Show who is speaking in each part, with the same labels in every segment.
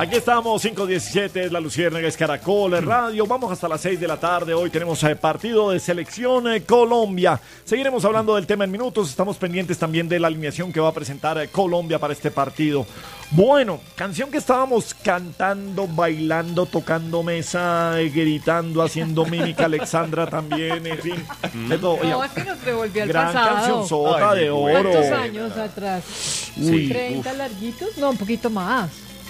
Speaker 1: Aquí estamos, 5:17, es La Luciérnaga, es Caracol Radio. Vamos hasta las 6 de la tarde. Hoy tenemos partido de selección Colombia. Seguiremos hablando del tema en minutos. Estamos pendientes también de la alineación que va a presentar Colombia para este partido. Bueno, canción que estábamos cantando, bailando, tocando mesa, gritando, haciendo mímica. Alexandra también, en fin.
Speaker 2: No, es que nos revolvió al
Speaker 1: gran
Speaker 2: pasado.
Speaker 1: Canción sota de oro.
Speaker 2: ¿Cuántos años atrás?
Speaker 1: Uy,
Speaker 2: 30 larguitos, no, un poquito más.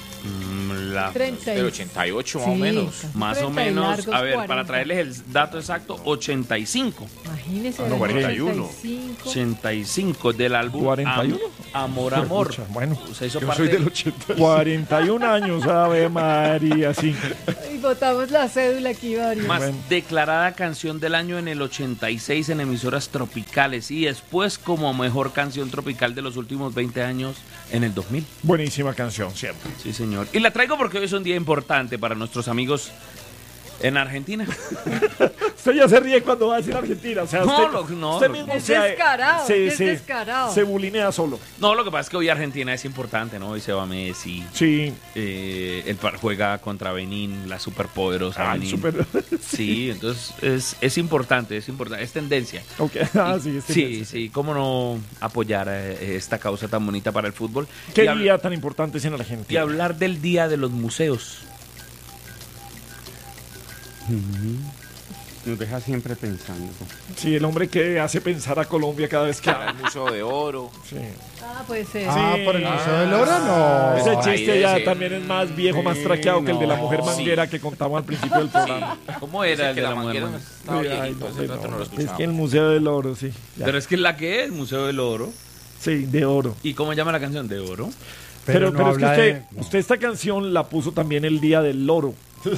Speaker 3: del 88 más o menos.
Speaker 4: Más o menos, a ver, 40. Para traerles el dato exacto, 85.
Speaker 2: Imagínese.
Speaker 3: 41.
Speaker 4: 85 del álbum
Speaker 1: 41.
Speaker 4: Amor, Amor.
Speaker 1: Pucha, bueno,
Speaker 4: se hizo
Speaker 1: yo
Speaker 4: parte
Speaker 1: soy del 80. 41 años, Ave María, sí.
Speaker 2: Y botamos la cédula aquí, varios.
Speaker 4: Más
Speaker 1: Bueno.
Speaker 4: declarada canción del año en el 86 en emisoras tropicales y después como mejor canción tropical de los últimos 20 años en el 2000.
Speaker 1: Buenísima canción, siempre.
Speaker 4: Sí, señor. Y la traigo porque hoy es un día importante para nuestros amigos en Argentina.
Speaker 1: Usted ya se ríe cuando va a decir Argentina. O sea, usted mismo
Speaker 2: Es descarado, es descarado.
Speaker 1: se bulinea solo.
Speaker 4: No, lo que pasa es que hoy Argentina es importante, ¿no? Hoy se va Messi.
Speaker 1: Sí.
Speaker 4: Juega contra Benín, la superpoderosa Benín. Sí, entonces es importante, es tendencia.
Speaker 1: Okay.
Speaker 4: Sí, cómo no apoyar esta causa tan bonita para el fútbol.
Speaker 1: ¿Qué día tan importante es en Argentina?
Speaker 4: Y hablar del Día de los Museos.
Speaker 5: Nos deja siempre pensando.
Speaker 1: Sí, el hombre que hace pensar a Colombia cada vez que
Speaker 3: el Museo de Oro.
Speaker 1: Sí.
Speaker 2: Puede ser.
Speaker 6: Por el Museo del Oro, no.
Speaker 1: Ese chiste ya también es más viejo, más traqueado que el de la mujer manguera que contamos al principio del programa.
Speaker 4: ¿Cómo era el de la mujer
Speaker 1: manguera?
Speaker 4: manguera?
Speaker 1: Es que el Museo del Oro, sí. Ya.
Speaker 4: Pero es que la que es el Museo del Oro.
Speaker 1: Sí, de oro.
Speaker 4: ¿Y cómo llama la canción? ¿De oro?
Speaker 1: Pero
Speaker 6: no
Speaker 1: es que usted esta canción la puso también el Día del Loro.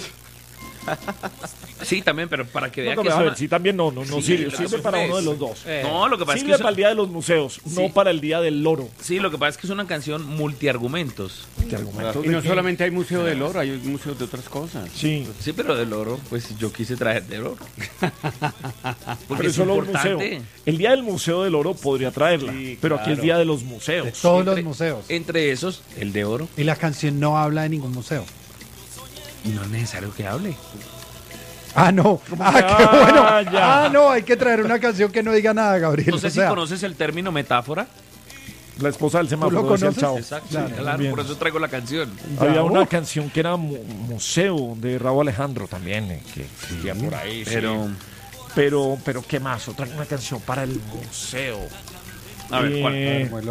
Speaker 4: Sí, también, pero para que vea
Speaker 1: No,
Speaker 4: que
Speaker 1: a ver, sí, también no sirve para uno de los dos.
Speaker 4: No, lo que pasa es que
Speaker 1: sirve para el Día de los Museos, no para el Día del Loro.
Speaker 4: Sí, lo que pasa es que es una canción multiargumentos.
Speaker 5: Y no solamente hay Museo del Oro, hay museos de otras cosas.
Speaker 1: Sí.
Speaker 4: Sí, pero del oro, pues yo quise traer del oro.
Speaker 1: Pero es solo un museo. El Día del Museo del Oro podría traerla, pero aquí es Día de los Museos.
Speaker 6: De todos los museos.
Speaker 4: Entre esos, el de oro.
Speaker 6: Y la canción no habla de ningún museo.
Speaker 4: No es necesario que hable.
Speaker 6: No. Qué bueno. No, hay que traer una canción que no diga nada, Gabriel.
Speaker 4: No sé si conoces el término metáfora.
Speaker 1: La esposa del semáforo.
Speaker 6: ¿Tú lo conoces?
Speaker 1: Chao.
Speaker 4: Exacto,
Speaker 1: claro,
Speaker 4: por eso traigo la canción.
Speaker 1: Había una canción que era Museo de Raúl Alejandro también, que seguía por ahí. Pero ¿qué más? Una canción para el museo.
Speaker 4: A ver, ¿cuál?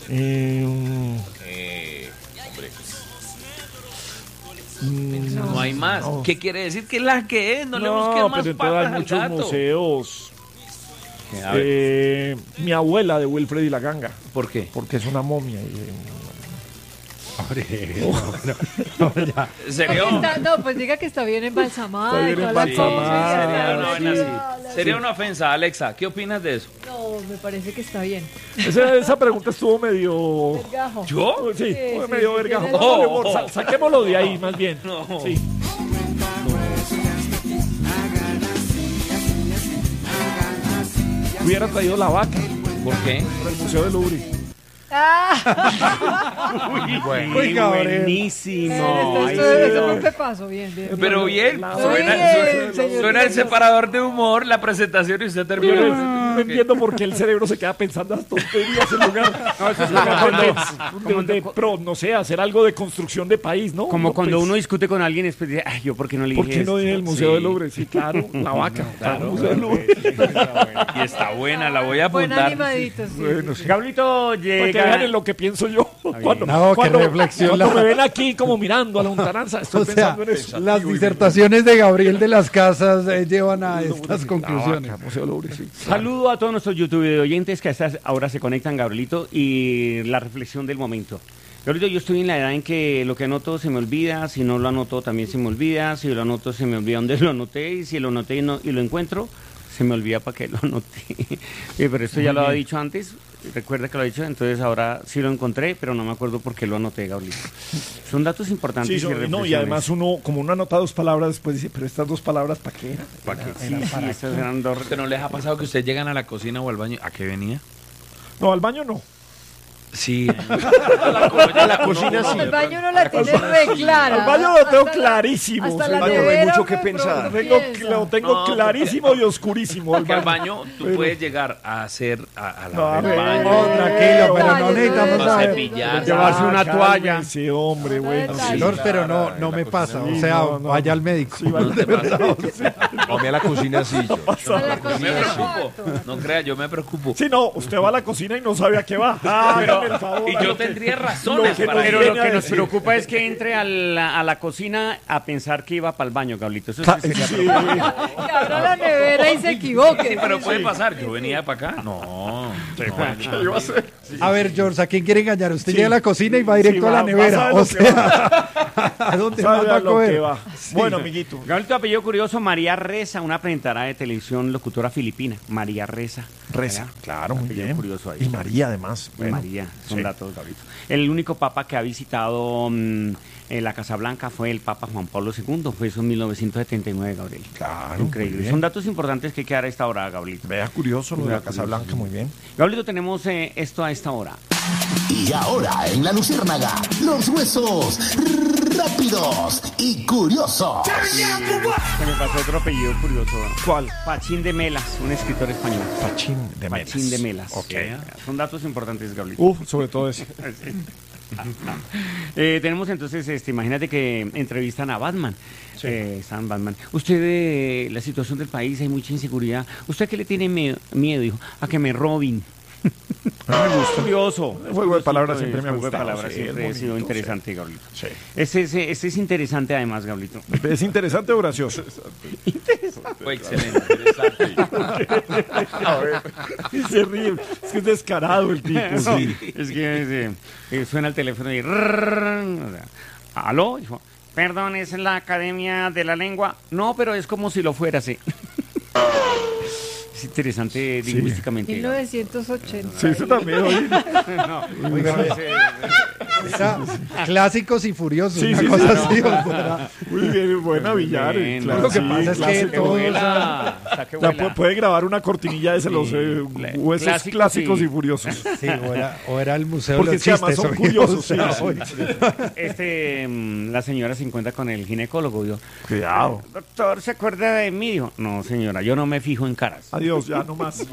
Speaker 4: No hay más. No. ¿Qué quiere decir? Que la que es, no le busquen más patas
Speaker 1: hay muchos
Speaker 4: al gato.
Speaker 1: Museos. Mi abuela de Wilfred y la Ganga.
Speaker 4: ¿Por qué?
Speaker 1: Porque es una momia.
Speaker 4: ¿Serio?
Speaker 2: Pues diga que está bien embalsamada.
Speaker 4: Sería una ofensa, Alexa. ¿Qué opinas de eso?
Speaker 2: No, me parece que está bien.
Speaker 1: Esa pregunta estuvo medio...
Speaker 2: Vergajo.
Speaker 4: ¿Yo?
Speaker 1: Sí, medio vergajo. Saquémoslo de ahí, más bien.
Speaker 4: No.
Speaker 1: Sí. Hubiera traído la vaca.
Speaker 4: ¿Por qué?
Speaker 1: Por el Museo del Louvre.
Speaker 5: Buenísimo.
Speaker 2: Eso fue paso, bien.
Speaker 4: Pero bien, suena el separador de humor, la presentación y usted termina.
Speaker 1: No entiendo por qué el cerebro se queda pensando las tonterías en lugar. No, eso es no sé, hacer algo de construcción de país, ¿no?
Speaker 5: Como cuando uno discute con alguien y después dice, yo por qué no le dije
Speaker 1: ¿por qué no dije el Museo del Louvre? Sí, claro, la vaca.
Speaker 4: Claro,
Speaker 1: el Museo del Louvre.
Speaker 4: Y está buena, la voy a apuntar.
Speaker 2: Buen animadito, sí.
Speaker 1: Bueno, sí.
Speaker 5: Gablito llega.
Speaker 1: Vean en lo que pienso yo. Cuando me ven aquí como mirando a la lontananza, estoy pensando en eso.
Speaker 6: Las disertaciones de Gabriel de las Casas llevan a estas conclusiones.
Speaker 5: Saludo a todos nuestros YouTube oyentes que a estas ahora se conectan, Gabrielito, y la reflexión del momento. Gabrielito, yo estoy en la edad en que lo que anoto se me olvida, si no lo anoto también se me olvida, si lo anoto se me olvida dónde lo anoté, y si lo anoté y lo encuentro, se me olvida para qué lo anoté. Pero esto ya lo había dicho antes. Recuerda que lo he dicho, entonces ahora sí lo encontré, pero no me acuerdo por qué lo anoté, Gabriel. Son datos importantes.
Speaker 1: Sí, y además uno anota dos palabras, después dice, pero estas dos palabras, ¿para qué?
Speaker 5: ¿Para qué? Estas eran dos.
Speaker 4: ¿No les ha pasado que ustedes llegan a la cocina o al baño? ¿A qué venía?
Speaker 1: No, al baño no.
Speaker 4: Sí.
Speaker 3: la cocina sí.
Speaker 2: El baño no la tiene re clara.
Speaker 1: El baño lo tengo
Speaker 2: Hasta
Speaker 1: clarísimo.
Speaker 2: Hasta
Speaker 1: sí.
Speaker 2: la
Speaker 1: El baño
Speaker 2: nevera
Speaker 7: hay mucho que
Speaker 2: me
Speaker 7: pensar.
Speaker 1: Lo tengo
Speaker 4: No,
Speaker 1: clarísimo y oscurísimo.
Speaker 4: Porque al baño tú puedes llegar a hacer a
Speaker 1: No, a
Speaker 4: lavar el
Speaker 1: ver,
Speaker 4: baño.
Speaker 6: No, tranquilo, pero no necesitamos
Speaker 4: no
Speaker 6: saber.
Speaker 4: cepillar.
Speaker 5: Llevarse una toalla.
Speaker 1: Sí, hombre, bueno.
Speaker 2: Sí,
Speaker 6: Lord, pero no me pasa. O sea, vaya al médico.
Speaker 4: No te pasa.
Speaker 7: Mami, a la cocina sí. Yo.
Speaker 2: A la
Speaker 4: Yo me
Speaker 2: cocina
Speaker 4: preocupo.
Speaker 2: cuarto.
Speaker 4: No crea, yo me preocupo.
Speaker 1: Sí, no, usted va a la cocina y no sabe a qué va. Hágame el favor.
Speaker 4: Y yo tendría razones
Speaker 1: Lo que
Speaker 4: para
Speaker 1: nos
Speaker 5: Pero
Speaker 1: viene
Speaker 5: lo
Speaker 1: a
Speaker 5: que nos
Speaker 1: decir.
Speaker 5: preocupa es que entre a la cocina a pensar que iba para el baño, Gablito. Eso sí sería
Speaker 1: Sí.
Speaker 2: Que abra la nevera y se equivoque.
Speaker 4: Sí, pero puede pasar. Yo venía para acá. No.
Speaker 6: A ver, George, ¿a quién quiere engañar? Usted
Speaker 1: Sí.
Speaker 6: llega a la cocina y va directo
Speaker 1: Sí,
Speaker 6: a la
Speaker 1: va
Speaker 6: nevera.
Speaker 1: a
Speaker 6: O
Speaker 1: saber lo que
Speaker 6: sea, ¿a dónde más
Speaker 1: Sabe
Speaker 6: va
Speaker 1: a
Speaker 6: a
Speaker 1: lo que
Speaker 6: coger?
Speaker 1: va. Bueno, amiguito.
Speaker 5: Gablito, apellido curioso, María Reza, una presentadora de televisión, locutora filipina. María Reza.
Speaker 1: Reza, claro, muy
Speaker 5: Apellido
Speaker 1: bien.
Speaker 5: curioso ahí.
Speaker 1: Y María, además. Bueno,
Speaker 5: María, son
Speaker 1: sí.
Speaker 5: datos, Gablito. El único papa que ha visitado la Casa Blanca fue el Papa Juan Pablo II, fue eso en 1979, Gabriel.
Speaker 1: Claro, muy
Speaker 5: Increíble.
Speaker 1: bien.
Speaker 5: Son datos importantes que hay que dar a esta hora, Gablito.
Speaker 1: Vea curioso lo de la
Speaker 5: Vea
Speaker 1: Casa
Speaker 5: curioso.
Speaker 1: Blanca, muy bien.
Speaker 5: Gablito, tenemos esto a esta hora.
Speaker 8: Y ahora en la Luciérnaga, los huesos rápidos y curiosos.
Speaker 5: Se me pasó otro apellido curioso.
Speaker 1: ¿Cuál?
Speaker 5: Pachín de Melas, un escritor español.
Speaker 1: Pachín de Melas.
Speaker 5: Pachín de Melas.
Speaker 1: Ok.
Speaker 5: Son datos importantes, Gablito.
Speaker 1: Sobre todo eso.
Speaker 5: Tenemos entonces, imagínate que entrevistan a Batman. Están Batman. Usted, la situación del país, hay mucha inseguridad. ¿Usted a qué le tiene miedo? Dijo, a que me roben.
Speaker 1: A mí me gusta.
Speaker 5: Curioso.
Speaker 1: El juego de palabras siempre me ha
Speaker 5: El juego de
Speaker 1: gustado.
Speaker 5: palabras
Speaker 1: Sí,
Speaker 5: siempre
Speaker 1: es
Speaker 5: ha sido
Speaker 1: bonito,
Speaker 5: interesante, Gablito.
Speaker 1: Sí.
Speaker 5: Este es interesante además, Gablito.
Speaker 1: ¿Es interesante o gracioso?
Speaker 4: Fue excelente. Interesante.
Speaker 1: A ver. Y se ríe. Es que es descarado el tipo.
Speaker 5: No,
Speaker 1: Sí.
Speaker 5: es que suena el teléfono y... o sea, ¿aló? Dijo, perdón, ¿es la Academia de la Lengua? No, pero es como si lo fuera, sí. Es interesante lingüísticamente.
Speaker 2: 1980.
Speaker 1: Sí, eso también. Oye.
Speaker 6: Clásicos y furiosos.
Speaker 1: Sí,
Speaker 6: una
Speaker 1: sí,
Speaker 6: cosa
Speaker 1: sí,
Speaker 6: así,
Speaker 1: no.
Speaker 6: o sea,
Speaker 1: Muy bien, buena Villar.
Speaker 5: Bien,
Speaker 1: claro,
Speaker 6: lo que
Speaker 1: sí,
Speaker 6: pasa es que
Speaker 1: clásico.
Speaker 6: todos-
Speaker 1: Ya puede grabar una cortinilla de los huesos clásicos y furiosos.
Speaker 6: sí, o era el museo
Speaker 1: Porque
Speaker 6: de
Speaker 1: es que
Speaker 6: los
Speaker 1: además
Speaker 6: chistes.
Speaker 1: son curiosos,
Speaker 6: o sea,
Speaker 1: sí,
Speaker 6: oye.
Speaker 5: La señora se encuentra con el ginecólogo. Dijo,
Speaker 1: Cuidado.
Speaker 5: doctor, ¿se acuerda de mí? Dijo, no, señora, yo no me fijo en caras.
Speaker 1: Adiós, ya no más.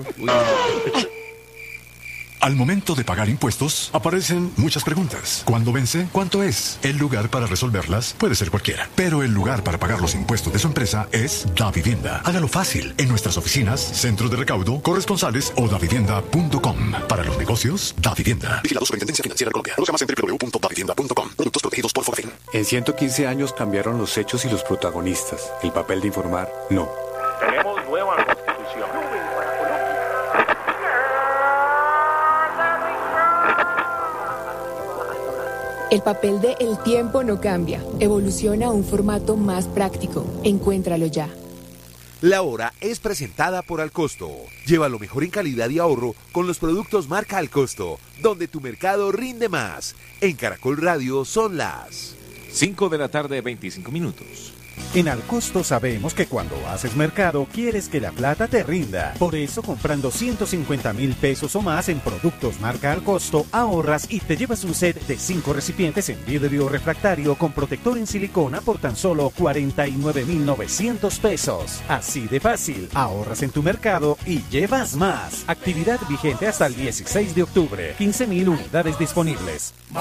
Speaker 9: Al momento de pagar impuestos, aparecen muchas preguntas. ¿Cuándo vence? ¿Cuánto es? El lugar para resolverlas puede ser cualquiera, pero el lugar para pagar los impuestos de su empresa es Davivienda. Hágalo fácil en nuestras oficinas, centros de recaudo, corresponsales o davivienda.com. Para los negocios, Davivienda. Vigilado Superintendencia Financiera de Colombia. Conoce más en www.davivienda.com. Productos protegidos por Fogafín.
Speaker 10: En 115 años cambiaron los hechos y los protagonistas. El papel de informar, no.
Speaker 3: Tenemos nueva constitución.
Speaker 11: El papel de El Tiempo no cambia. Evoluciona a un formato más práctico. Encuéntralo ya.
Speaker 12: La hora es presentada por Alcosto. Lleva lo mejor en calidad y ahorro con los productos marca Alcosto, donde tu mercado rinde más. En Caracol Radio son las
Speaker 3: 5 de la tarde, 25 minutos.
Speaker 13: En Alcosto sabemos que cuando haces mercado quieres que la plata te rinda. Por eso comprando 150.000 pesos o más en productos marca Alcosto ahorras y te llevas un set de 5 recipientes en vidrio refractario con protector en silicona por tan solo 49.900 pesos. Así de fácil, ahorras en tu mercado y llevas más. Actividad vigente hasta el 16 de octubre. 15.000 unidades disponibles.